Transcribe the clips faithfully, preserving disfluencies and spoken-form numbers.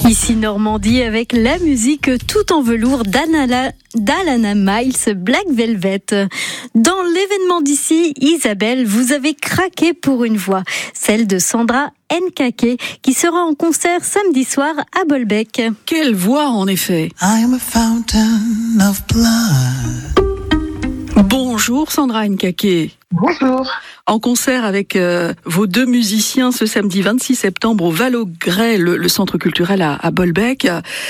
Ici Normandie avec la musique tout en velours d'Anala- d'Alana Miles, Black Velvet. Dans l'événement d'ici, Isabelle, vous avez craqué pour une voix, celle de Sandra Nkake, qui sera en concert samedi soir à Bolbec. Quelle voix en effet. I am a fountain of blood. Bonjour Sandra Nkake. Bonjour. En concert avec euh, vos deux musiciens ce samedi vingt-six septembre au Val-au-Grès, le, le centre culturel à, à Bolbec.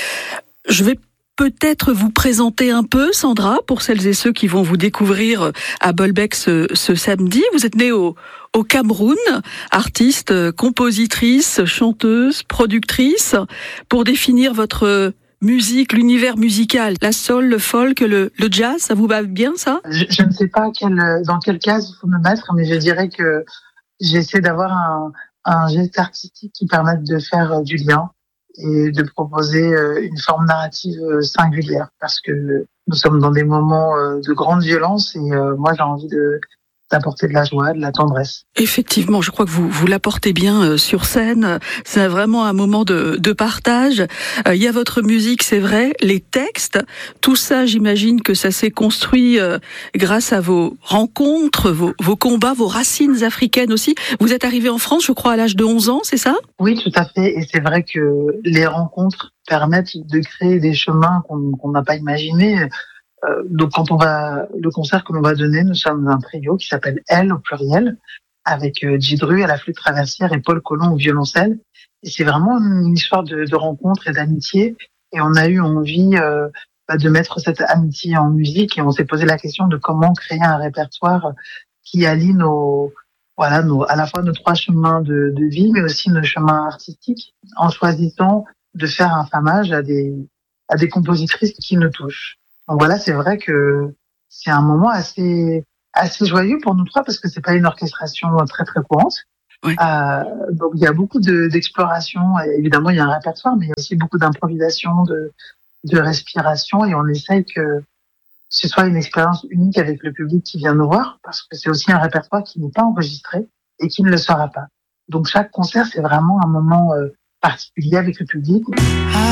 Je vais peut-être vous présenter un peu, Sandra, pour celles et ceux qui vont vous découvrir à Bolbec ce, ce samedi. Vous êtes née au, au Cameroun, artiste, compositrice, chanteuse, productrice. Pour définir votre musique, l'univers musical, la soul, le folk, le, le jazz, ça vous va bien ça ? Je, je ne sais pas quel, dans quelle case il faut me mettre, mais je dirais que j'essaie d'avoir un, un geste artistique qui permette de faire du lien et de proposer une forme narrative singulière, parce que nous sommes dans des moments de grande violence et moi j'ai envie de d'apporter de la joie, de la tendresse. Effectivement, je crois que vous vous l'apportez bien euh, sur scène. C'est vraiment un moment de, de partage. Euh, il y a votre musique, c'est vrai, les textes, tout ça, j'imagine que ça s'est construit euh, grâce à vos rencontres, vos, vos combats, vos racines africaines aussi. Vous êtes arrivé en France, je crois, à l'âge de onze ans, c'est ça ? Oui, tout à fait. Et c'est vrai que les rencontres permettent de créer des chemins qu'on qu'on n'a pas imaginés. Euh, donc quand on va, le concert que l'on va donner, nous sommes un trio qui s'appelle Elle au pluriel, avec euh, Djidru à la flûte traversière et Paul Colomb au violoncelle. Et c'est vraiment une histoire de, de rencontre et d'amitié. Et on a eu envie euh, bah, de mettre cette amitié en musique et on s'est posé la question de comment créer un répertoire qui allie nos, voilà, nos, à la fois nos trois chemins de, de vie, mais aussi nos chemins artistiques, en choisissant de faire un famage à des, à des compositrices qui nous touchent. Donc voilà, c'est vrai que c'est un moment assez assez joyeux pour nous trois parce que c'est pas une orchestration très très courante. Oui. Euh, donc il y a beaucoup de, d'exploration. Et évidemment, il y a un répertoire, mais il y a aussi beaucoup d'improvisation, de de respiration, et on essaye que ce soit une expérience unique avec le public qui vient nous voir, parce que c'est aussi un répertoire qui n'est pas enregistré et qui ne le sera pas. Donc chaque concert, c'est vraiment un moment euh, particulier avec le public.